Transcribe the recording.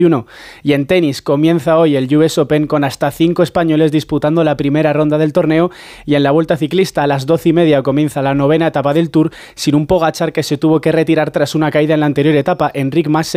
Y en tenis comienza hoy el US Open con hasta 5 españoles disputando la primera ronda del torneo, y en la Vuelta Ciclista a las 12:30 comienza la 9ª etapa del Tour sin un Pogačar que se tuvo que retirar tras una caída en la anterior etapa. Enric Mas